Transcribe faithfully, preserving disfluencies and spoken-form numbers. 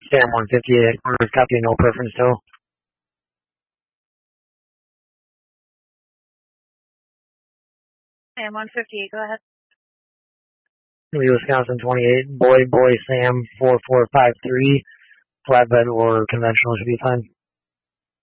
Sam one fifty-eight, first copy, no preference still. Sam one fifty-eight, go ahead. Lee, Wisconsin twenty-eight, boy, boy, Sam four four five three, flatbed or conventional should be fine.